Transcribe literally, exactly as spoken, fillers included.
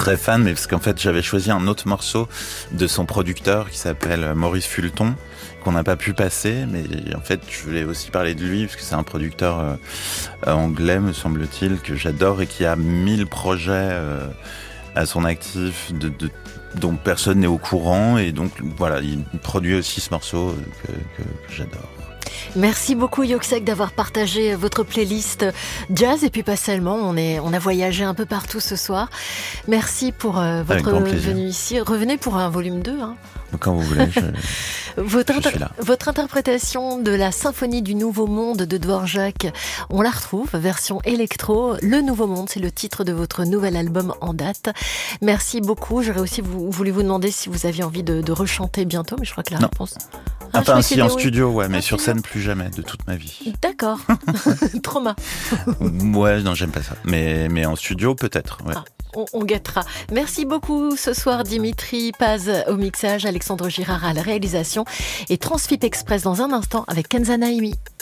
très fan, mais parce qu'en fait, j'avais choisi un autre morceau de son producteur qui s'appelle Maurice Fulton, qu'on n'a pas pu passer, mais en fait, je voulais aussi parler de lui, parce que c'est un producteur euh, anglais, me semble-t-il, que j'adore et qui a mille projets euh, à son actif, de, de, dont personne n'est au courant, et donc voilà, il produit aussi ce morceau que, que, que j'adore. Merci beaucoup Yoksek d'avoir partagé votre playlist jazz et puis pas seulement, on, est, on a voyagé un peu partout ce soir. Merci pour euh, votre venue ici. Revenez pour un volume deux. Hein. Quand vous voulez, je, votre, je inter- suis là. Votre interprétation de la Symphonie du Nouveau Monde de Dvorak, on la retrouve, version électro. Le Nouveau Monde, c'est le titre de votre nouvel album en date. Merci beaucoup. J'aurais aussi vous, voulu vous demander si vous aviez envie de, de rechanter bientôt, mais je crois que la non. réponse... Ah, enfin, si en oui. studio, ouais, mais ah, sur scène, plus jamais de toute ma vie. D'accord. Trauma. Ouais, non, j'aime pas ça. Mais, mais en studio, peut-être, ouais. Ah. On, on guettera. Merci beaucoup ce soir Dimitri Paz au mixage, Alexandre Girard à la réalisation et Transfip Express dans un instant avec Kenza Naimi.